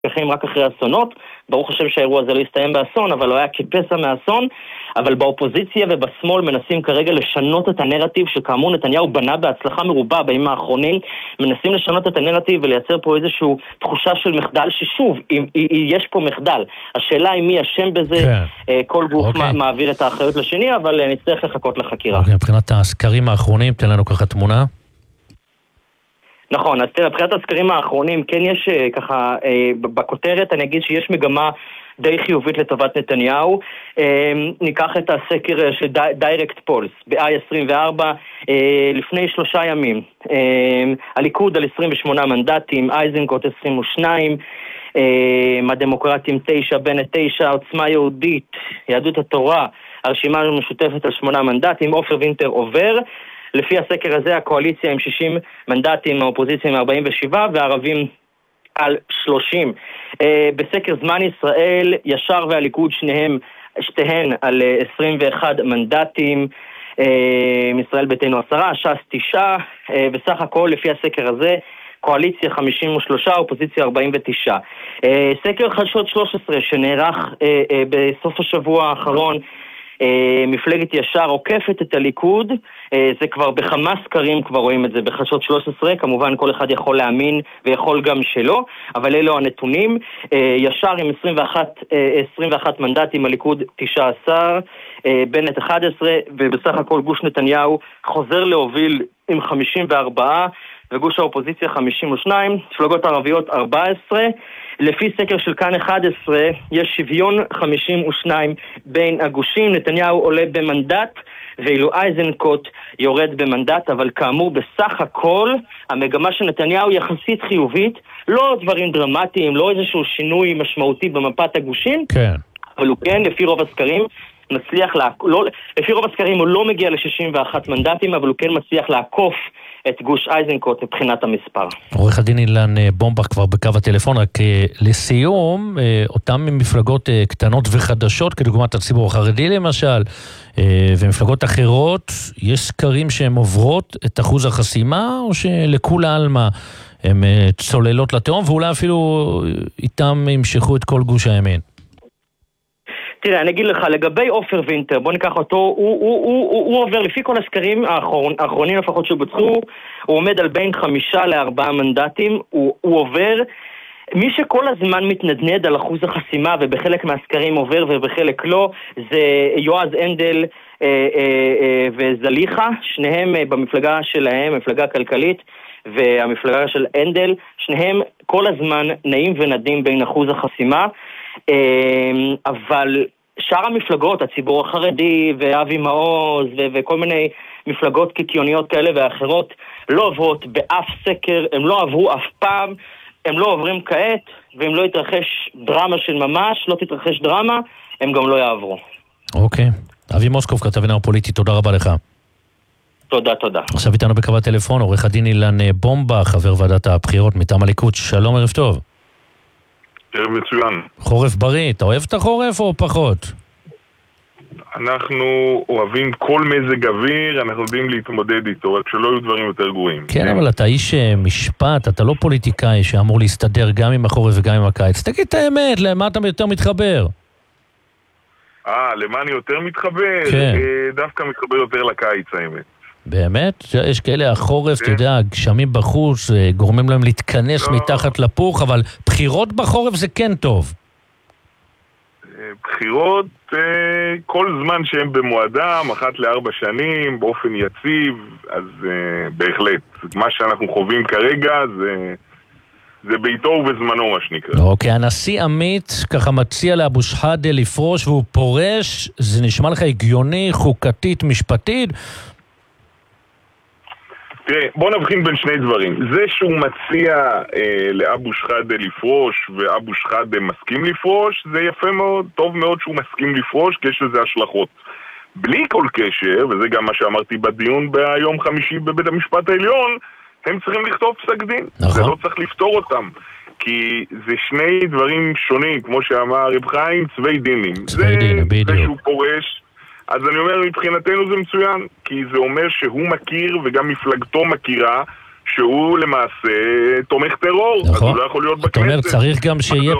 רק אחרי אסונות. ברוך השם שהאירוע הזה לא הסתיים באסון, אבל לא היה כפסע מהאסון. אבל באופוזיציה ובשמאל מנסים כרגע לשנות את הנרטיב שכאמור נתניהו בנה בהצלחה מרובה בימים האחרונים. מנסים לשנות את הנרטיב ולייצר פה איזושהי תחושה של מחדל ששוב, יש פה מחדל. השאלה היא מי אשם בזה, כל גוף מעביר את האחריות לשני, אבל נצטרך לחכות לחקירה. מבחינת הסקרים האחרונים, תן לנו ככה תמונה. נכון, אז תראה, מבחינת הסקרים האחרונים, כן יש ככה, בכותרת אני אגיד שיש מגמה די חיובית לטובת נתניהו. ניקח את הסקר של דיירקט פולס, ב-i24, לפני 3 ימים. הליכוד על 28 מנדטים, אייזנקוט 22, הדמוקרטים 9, בנט 9, עוצמה יהודית, יהדות התורה, הרשימה המשותפת על 8 מנדטים, עופר וינטר עובר. לפי הסקר הזה הקואליציה עם 60 מנדטים, האופוזיציה עם 47 והערבים על 30. בסקר זמן ישראל, ישר והליכוד שתיהן על 21 מנדטים, ישראל ביתנו 10, ש"ס 9, בסך הכל לפי הסקר הזה קואליציה 53, אופוזיציה 49. סקר חדשות 13 שנערך בסוף השבוע האחרון, מפלגת ישר עוקפת את הליכוד, זה כבר בכמה סקרים כבר רואים את זה בחדשות 13, כמובן כל אחד יכול להאמין ויכול גם שלא, אבל אלו הנתונים. ישר עם 21 מנדטים, הליכוד 19, בנט 11, ובסך הכל גוש נתניהו חוזר להוביל עם 54, וגוש האופוזיציה 52, מפלגות ערביות 14. לפי סקר של כאן 11 יש שוויון 52 בין הגושים, נתניהו עולה במנדט ואילו אייזנקוט יורד במנדט, אבל כאמור בסך הכל המגמה של נתניהו יחסית חיובית, לא דברים דרמטיים, לא איזשהו שינוי משמעותי במפת הגושים, כן. אבל הוא כן לפי רוב הסקרים מצליח, לפי רוב הסקרים הוא לא מגיע ל-61 מנדטים, אבל הוא כן מצליח לעקוף את גוש אייזנקוט מבחינת המספר. עורך הדין אילן בומבך כבר בקו הטלפון, רק לסיום, אותם מפלגות קטנות וחדשות, כדוגמת הציבור החרדי למשל, ומפלגות אחרות, יש סקרים שהן עוברות את אחוז החסימה, או שלכולה עלמה הן צוללות לתהום, ואולי אפילו איתם ימשכו את כל גוש הימין? תראה, אני אגיד לך, לגבי עופר וינטר, בוא ניקח אותו, הוא עובר, לפי כל הסקרים האחרונים לפחות שבוצעו, הוא עומד על בין 5 ל4 מנדטים, הוא עובר, מי שכל הזמן מתנדנד על אחוז החסימה, ובחלק מהסקרים עובר ובחלק לא, זה יועז הנדל וזליחה, שניהם במפלגה שלהם, מפלגה כלכלית, והמפלגה של הנדל, שניהם כל הזמן נעים ונדים בין אחוז החסימה, אבל שאר המפלגות, הציבור החרדי ואבי מעוז וכל מיני מפלגות קיקיוניות כאלה ואחרות לא עוברות באף סקר, הם לא עברו אף פעם, הם לא עוברים כעת, ואם לא יתרחש דרמה של ממש, לא תתרחש דרמה, הם גם לא יעברו. אוקיי. אבי מוסקוב, כתבנו הפוליטי, תודה רבה לך. תודה, תודה. עכשיו איתנו בקו הטלפון, עורך הדין אילן בומבך, חבר ועדת הבחירות מטעם הליכוד. שלום, ערב טוב. ערב מצוין. חורף בריא, אתה אוהב את החורף או פחות? אנחנו אוהבים כל מזג אוויר, אנחנו יודעים להתמודד איתו, רק שלא יהיו דברים יותר גרועים. כן, אבל אתה איש משפט, אתה לא פוליטיקאי שאמור להסתדר גם עם החורף וגם עם הקיץ. תגיד את האמת, למה אתה יותר מתחבר? למה אני יותר מתחבר? כן. דווקא מתחבר יותר לקיץ, האמת. באמת? יש כאלה החורף, אתה יודע, גשמים בחוץ, גורמים להם להתכנס מתחת לפוך, אבל בחירות בחורף זה כן טוב. בחירות, כל זמן שהם במועדם, 1 ל4 שנים, באופן יציב, אז בהחלט. מה שאנחנו חווים כרגע זה ביתו ובזמנו, מה שנקרא. אוקיי, הנשיא עמית ככה מציע לאבו שחאדה לפרוש והוא פורש, זה נשמע לך הגיוני, חוקתית, משפטית? תראה, בוא נבחין בין שני דברים. זה שהוא מציע לאבו שחאדה לפרוש ואבו שחאדה מסכים לפרוש, זה יפה מאוד, טוב מאוד שהוא מסכים לפרוש, כי יש לזה השלכות. בלי כל קשר, וזה גם מה שאמרתי בדיון ביום חמישי בבית המשפט העליון, הם צריכים לכתוב פסק דין. נכון. זה לא צריך לפתור אותם. כי זה שני דברים שונים, כמו שאמר רב חיים, צווי דינים. צווי דינים, בדיוק. זה שהוא פורש, אז אני אומר, מבחינתנו זה מצוין, כי זה אומר שהוא מכיר וגם מפלגתו מכירה שהוא למעשה תומך טרור, אז הוא לא יכול להיות בכנסת. אתה אומר, צריך גם שיהיה